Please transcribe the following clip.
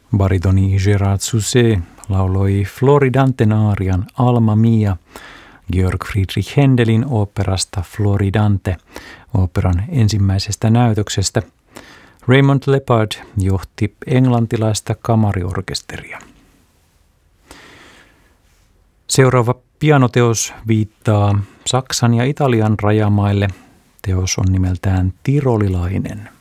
Baritoni Gérard Souzet lauloi Floridanten aarian Alma Mia Georg Friedrich Händelin oopperasta Floridante, oopperan ensimmäisestä näytöksestä. Raymond Lepard johti englantilaista kamariorkesteria. Seuraava pianoteos viittaa Saksan ja Italian rajamaille. Teos on nimeltään Tirolilainen.